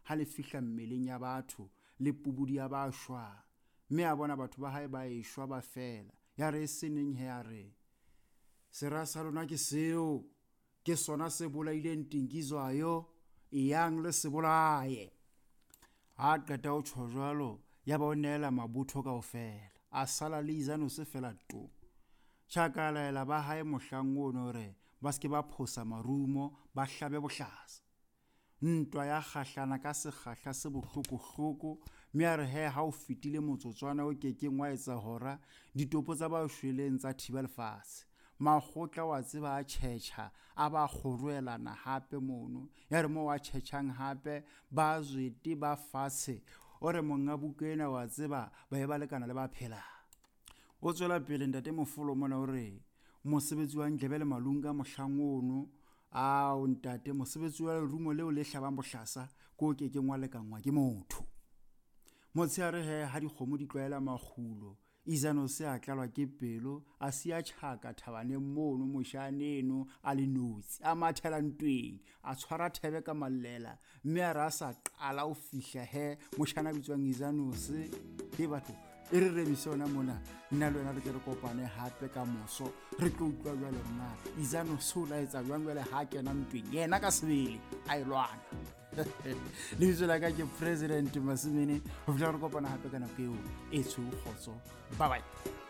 ha le fihla mmeleng ya batho le pubudi ya ba shwa mme a bona batho ba hae ba e shwa ba fela ya re seneng he ya re sera sa lona ke seo ke sona se bolaileng Tinkizwayo yang le se bolaye ha qeta o tjho jwalo ya ba o nela mabutho kaofela a sala le Izano se fela tu Chakalaela ba hae mohlang ono re ba ske ba phosa marumo ba hlabe bohlasa ntwa ya kgahlana ka sekgahla se bohloko mme a re he ha o fitile motsotswana o kekeng wa etsa hora ditopo tsa ba shweleng tsa thiba lefatshe makgotla wa tseba a tjhetjha a ba kgoroelana hape mono ya re mo wa tjhetjhang hape ba zwete ba fatshe o re monga bukena wa tseba ba e ba lekana le ba phela o tswela pele ntate Mofolo mona o re mosebetsi wa Ndlebele Malunga mohlang ono a o ntate mosebetsi wa lerumo leo le hlabang bohlasa ko kekeng wa lekangwa ke motho motshehare he ha dikgomo di tlwaela makgulo Izano se a tlalwa ke pelo a sia tjhaka thabaneng mono moshaneno a le notsi a mathela ntweng a tshwara thebe ka mallela mme a rasa qala o fihla he moshana bitswang Izano se ke batho e re remise ona mona nna le wena re re kopane hape ka moso re tlo utlwa jwale rona Izano se o la etsa jwang jwale ha kena ntweng yena ka sebele a ilwana le tsela ka ke president Masimene ho fihla re kopana hape ka nako eo e tshweu khotso bye bye